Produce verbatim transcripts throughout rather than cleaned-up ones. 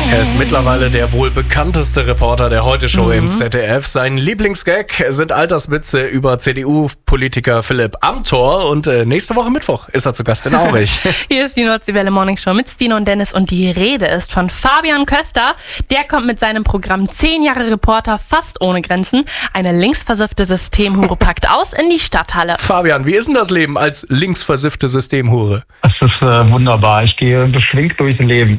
Er ist mittlerweile der wohl bekannteste Reporter der Heute-Show mhm. im Z D F. Sein Lieblingsgag sind Alterswitze über C D U-Politiker Philipp Amthor. Und äh, nächste Woche Mittwoch ist er zu Gast in Aurich. Hier ist die Nordseewelle Morning Show mit Stino und Dennis. Und die Rede ist von Fabian Köster. Der kommt mit seinem Programm zehn Jahre Reporter fast ohne Grenzen. Eine linksversiffte Systemhure packt aus in die Stadthalle. Fabian, wie ist denn das Leben als linksversiffte Systemhure? Das ist äh, wunderbar. Ich gehe beschwingt durchs Leben.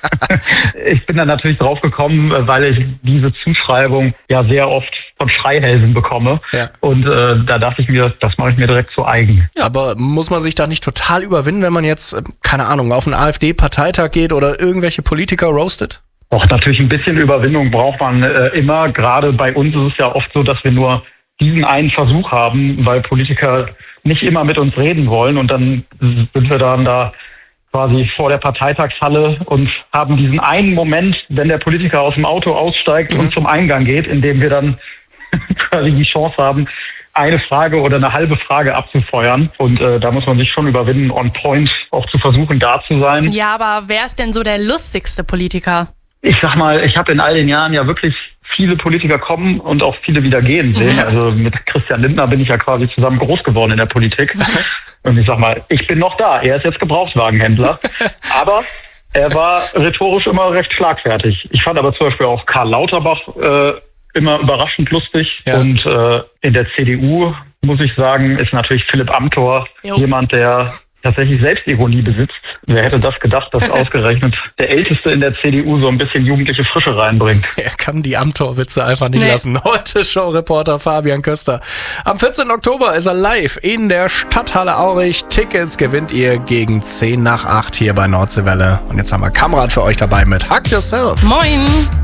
Ich bin da natürlich drauf gekommen, weil ich diese Zuschreibung ja sehr oft von Schreihälsen bekomme. Ja. Und äh, da dachte ich mir, das mache ich mir direkt zu eigen. Ja, aber muss man sich da nicht total überwinden, wenn man jetzt, keine Ahnung, auf einen AfD-Parteitag geht oder irgendwelche Politiker roastet? Doch, natürlich ein bisschen Überwindung braucht man äh, immer. Gerade bei uns ist es ja oft so, dass wir nur diesen einen Versuch haben, weil Politiker nicht immer mit uns reden wollen. Und dann sind wir dann da quasi vor der Parteitagshalle und haben diesen einen Moment, wenn der Politiker aus dem Auto aussteigt mhm. und zum Eingang geht, in dem wir dann quasi die Chance haben, eine Frage oder eine halbe Frage abzufeuern. Und äh, da muss man sich schon überwinden, on point auch zu versuchen, da zu sein. Ja, aber wer ist denn so der lustigste Politiker? Ich sag mal, ich habe in all den Jahren ja wirklich viele Politiker kommen und auch viele wieder gehen sehen. Also mit Christian Lindner bin ich ja quasi zusammen groß geworden in der Politik. Und ich sag mal, ich bin noch da. Er ist jetzt Gebrauchtwagenhändler. Aber er war rhetorisch immer recht schlagfertig. Ich fand aber zum Beispiel auch Karl Lauterbach äh, immer überraschend lustig. Ja. Und äh, in der C D U, muss ich sagen, ist natürlich Philipp Amthor jo. jemand, der tatsächlich Selbstironie besitzt. Wer hätte das gedacht, dass ausgerechnet der Älteste in der C D U so ein bisschen jugendliche Frische reinbringt. Er kann die Amthor-Witze einfach nicht nee. lassen. Heute Show-Reporter Fabian Köster. Am vierzehnten Oktober ist er live in der Stadthalle Aurich. Tickets gewinnt ihr gegen zehn nach acht hier bei Nordseewelle. Und jetzt haben wir Kamerad für euch dabei mit Hug Yourself. Moin!